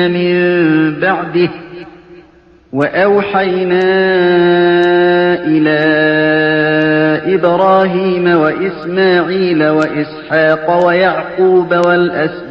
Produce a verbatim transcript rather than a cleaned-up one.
مِن بَعْدِهِ وَأَوْحَيْنَا إِلَىٰ إِبْرَاهِيمَ وَإِسْمَاعِيلَ وَإِسْحَاقَ وَيَعْقُوبَ وَالْأَسْبَاطِ